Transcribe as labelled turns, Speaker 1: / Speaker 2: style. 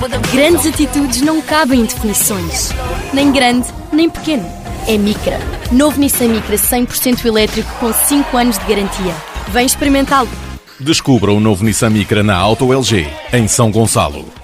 Speaker 1: Grandes atitudes não cabem em definições. Nem grande, nem pequeno. É Micra. Novo Nissan Micra 100% elétrico com 5 anos de garantia. Vem experimentá-lo.
Speaker 2: Descubra o novo Nissan Micra na Auto LG, em São Gonçalo.